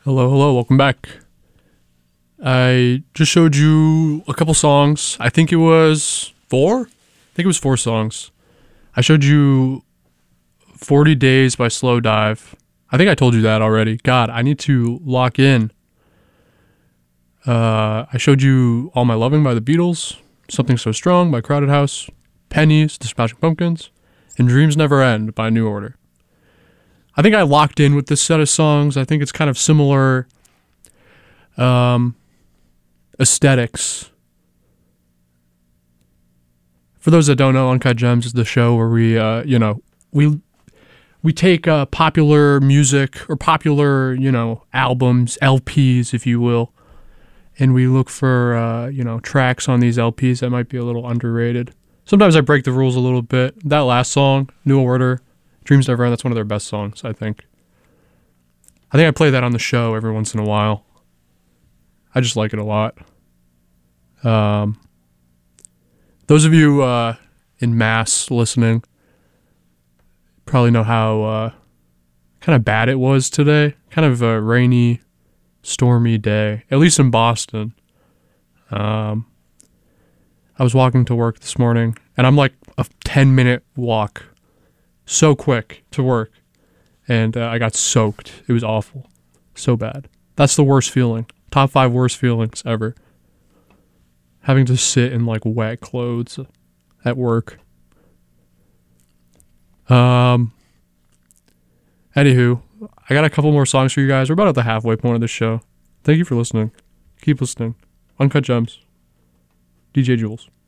Hello, hello, welcome back. I just showed you a couple songs. I think it was four? I think it was four songs. I showed you 40 Days by Slow Dive. I think I told you that already. God, I need to lock in. I showed you All My Loving by the Beatles, Something So Strong by Crowded House, Pennies, The Smashing Pumpkins, and Dreams Never End by New Order. I think I locked in with this set of songs. I think it's kind of similar aesthetics. For those that don't know, Uncut Gems is the show where we take popular music or popular, albums, LPs, if you will, and we look for, tracks on these LPs that might be a little underrated. Sometimes I break the rules a little bit. That last song, New Order, Dreams Never End, that's one of their best songs, I think. I play that on the show every once in a while. I just like it a lot. Those of you in mass listening probably know how kind of bad it was today. Kind of a rainy, stormy day, at least in Boston. I was walking to work this morning, and I'm like a 10-minute walk. So quick to work, and I got soaked. It was awful. So bad. That's the worst feeling. Top 5 worst feelings ever. Having to sit in like wet clothes at work. Anywho, I got a couple more songs for you guys. We're about at the halfway point of the show. Thank you for listening. Keep listening. Uncut Gems. DJ Jules.